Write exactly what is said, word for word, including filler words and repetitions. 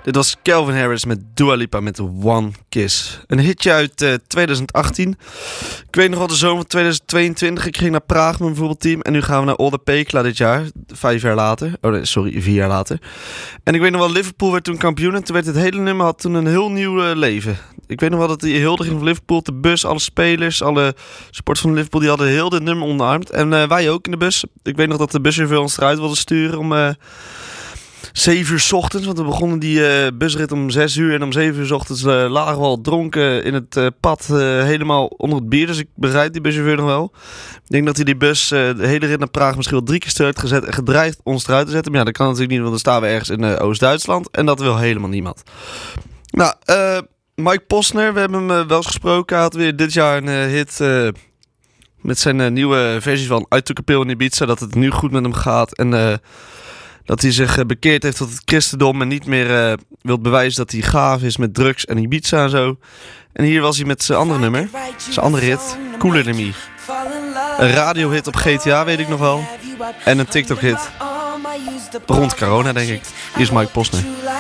Dit was Calvin Harris met Dua Lipa met One Kiss. Een hitje uit uh, twintig achttien. Ik weet nog wel de zomer van twintig tweeëntwintig. Ik ging naar Praag met mijn voetbalteam. En nu gaan we naar Olde Pekla dit jaar. Vijf jaar later. Oh nee, sorry, vier jaar later. En ik weet nog wel, Liverpool werd toen kampioen. En toen werd het hele nummer had toen een heel nieuw uh, leven. Ik weet nog wel dat die huldiging van Liverpool, de bus, alle spelers, alle supporters van Liverpool, die hadden heel dit nummer omarmd. En uh, wij ook in de bus. Ik weet nog dat de buschauffeur ons eruit wilde sturen om... Uh, Zeven uur 's ochtends, want we begonnen die uh, busrit om zes uur. En om zeven uur 's ochtends uh, lagen we al dronken in het uh, pad uh, helemaal onder het bier. Dus ik begrijp die buschauffeur nog wel. Ik denk dat hij die bus uh, de hele rit naar Praag misschien wel drie keer stil heeft gezet en gedreigd ons eruit te zetten. Maar ja, dat kan natuurlijk niet, want dan staan we ergens in uh, Oost-Duitsland. En dat wil helemaal niemand. Nou, uh, Mike Posner, we hebben hem uh, wel eens gesproken. Hij had weer dit jaar een uh, hit uh, met zijn uh, nieuwe versie van I Took a Pill in Ibiza. Dat het nu goed met hem gaat en... Uh, Dat hij zich bekeerd heeft tot het christendom en niet meer uh, wil bewijzen dat hij gaaf is met drugs en Ibiza en zo. En hier was hij met zijn andere nummer, zijn andere hit, Cooler Than Me. Een radiohit op G T A, weet ik nog wel. En een TikTok-hit. Rond corona, denk ik. Hier is Mike Posner.